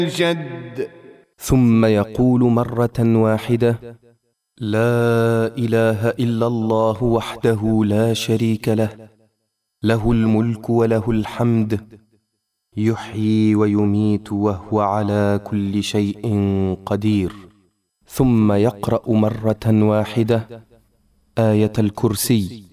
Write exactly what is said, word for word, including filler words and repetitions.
الجد. ثم يقول مرة واحدة: لا إله إلا الله وحده لا شريك له، له الملك وله الحمد، يحيي ويميت وهو على كل شيء قدير. ثم يقرأ مرة واحدة آية الكرسي.